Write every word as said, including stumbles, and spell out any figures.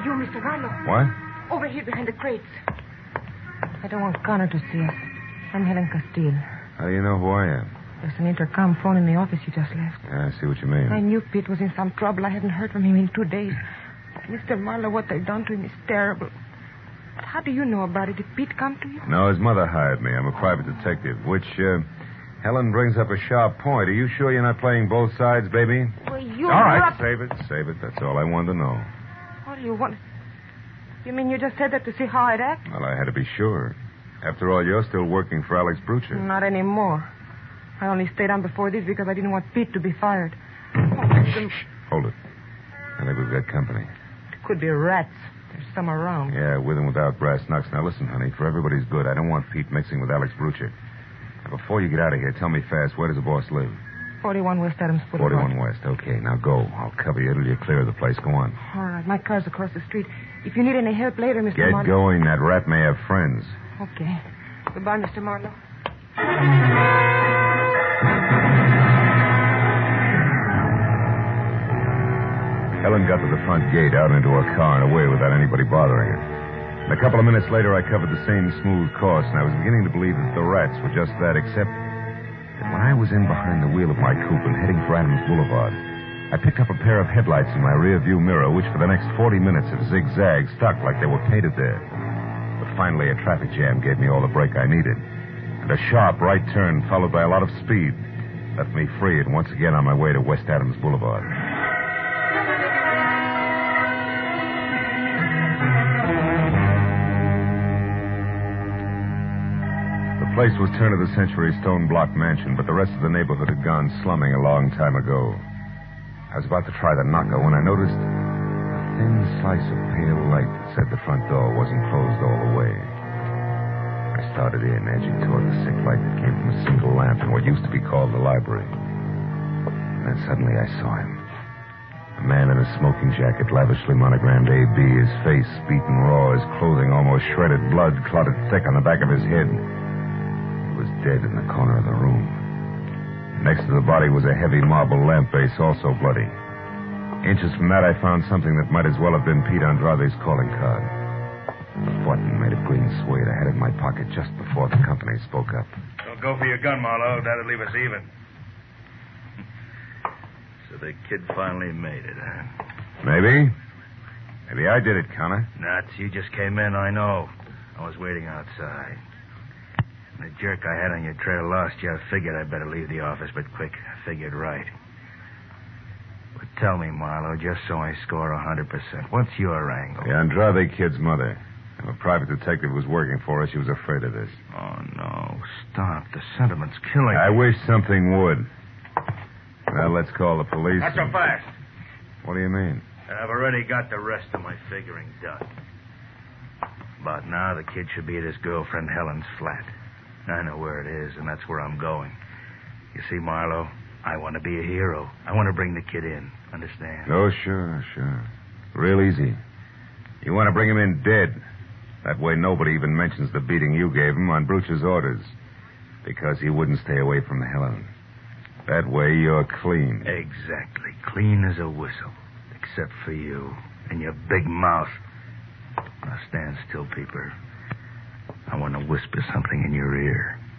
you, Mister Marlowe. What? Over here behind the crates. I don't want Connor to see us. I'm Helen Castile. How do you know who I am? There's an intercom phone in the office you just left. Yeah, I see what you mean. I knew Pete was in some trouble. I hadn't heard from him in two days. Mister Marlowe, what they've done to him is terrible. But how do you know about it? Did Pete come to you? No, his mother hired me. I'm a private detective, which, uh, Helen brings up a sharp point. Are you sure you're not playing both sides, baby? Well, you... All right, not... save it, save it. That's all I wanted to know. What do you want? You mean you just said that to see how I'd act? Well, I had to be sure. After all, you're still working for Alex Brucher. Not anymore. I only stayed on before this because I didn't want Pete to be fired. Oh, Shh, shh. Hold it. I think we've got company. It could be rats. There's some around. Yeah, with and without brass knucks. Now, listen, honey, for everybody's good, I don't want Pete mixing with Alex Brucher. Now, before you get out of here, tell me fast, where does the boss live? forty-one West Adams Boulevard. forty-one West. Okay, now go. I'll cover you till you clear the place. Go on. All right, my car's across the street. If you need any help later, Mister Get Marlowe... going. That rat may have friends. Okay. Goodbye, Mister Marlowe. Helen got to the front gate, out into her car, and away without anybody bothering her. And a couple of minutes later, I covered the same smooth course, and I was beginning to believe that the rats were just that, except that when I was in behind the wheel of my coupe and heading for Adams Boulevard, I picked up a pair of headlights in my rear-view mirror, which for the next forty minutes have zigzagged, stuck like they were painted there. But finally, a traffic jam gave me all the brake I needed. And a sharp right turn, followed by a lot of speed, left me free and once again on my way to West Adams Boulevard. The place was turn-of-the-century stone-block mansion, but the rest of the neighborhood had gone slumming a long time ago. I was about to try the knocker when I noticed a thin slice of pale light that said the front door wasn't closed all the way. I started in, edging toward the sick light that came from a single lamp in what used to be called the library. And then suddenly I saw him. A man in a smoking jacket, lavishly monogrammed A B, his face beaten raw, his clothing almost shredded, blood clotted thick on the back of his head. He was dead in the corner of the room. Next to the body was a heavy marble lamp base, also bloody. Inches from that, I found something that might as well have been Pete Andrade's calling card. A button made of green suede. I had it in my pocket just before the company spoke up. Don't go for your gun, Marlowe. That'll leave us even. So the kid finally made it, huh? Maybe. Maybe I did it, Connor. Nuts. You just came in, I know. I was waiting outside. The jerk I had on your trail lost you. I figured I'd better leave the office, but quick. I figured right. But tell me, Marlowe, just so I score one hundred percent, what's your angle? The Andrade kid's mother. I'm a private detective who was working for her. She was afraid of this. Oh, no. Stop. The sentiment's killing I me. wish something would. Well, let's call the police. Not so and... fast. What do you mean? I've already got the rest of my figuring done. About now, the kid should be at his girlfriend Helen's flat. I know where it is, and that's where I'm going. You see, Marlowe, I want to be a hero. I want to bring the kid in. Understand? Oh, sure, sure. Real easy. You want to bring him in dead. That way nobody even mentions the beating you gave him on Brucher's orders. Because he wouldn't stay away from Helen. That way you're clean. Exactly. Clean as a whistle. Except for you and your big mouth. Now stand still, Peeper. I want to whisper something in your ear.